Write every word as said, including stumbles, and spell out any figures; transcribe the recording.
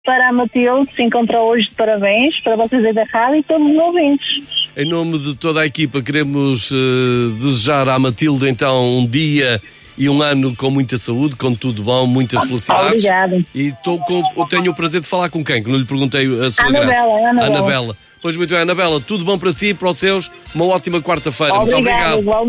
para a Matilde, que se encontra hoje de parabéns, para vocês aí da rádio e todos os ouvintes. Em nome de toda a equipa, queremos uh, desejar à Matilde, então, um dia e um ano com muita saúde, com tudo bom, muitas felicidades. Obrigada. E tô com, eu tenho o prazer de falar com quem? Que não lhe perguntei a sua Anabela, graça. Anabela. Anabela. Pois muito bem, Anabela, tudo bom para si e para os seus. Uma ótima quarta-feira. Obrigada, muito obrigado. Igualmente.